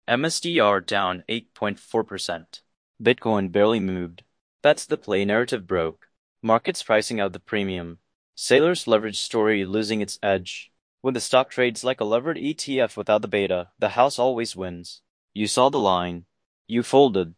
MSTR down 8.4%. Bitcoin barely moved. That's the play narrative broke. Markets pricing out the premium. Sailor's leverage story losing its edge. When the stock trades like a levered ETF without the beta, the house always wins. You saw the line. You folded.